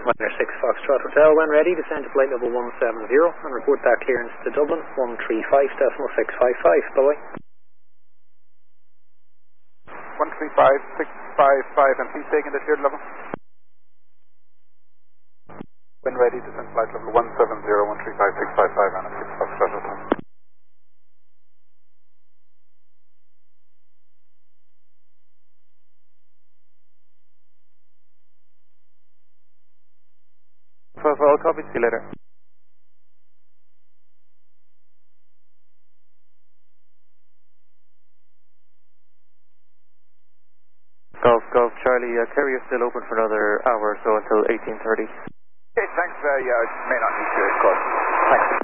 Minor 6 Foxtrot Hotel, when ready, descend to flight level 170 and report that clearance to Dublin 135.655. Bye-bye. 135.655, and please taking the cleared level. When ready, descend flight level 170, 135.655, and 6 Foxtrot Hotel. All copy, see you later. Golf, Charlie, carrier's still open for another hour or so until 18:30. Okay, thanks. Yeah, I may not need to call. Thanks.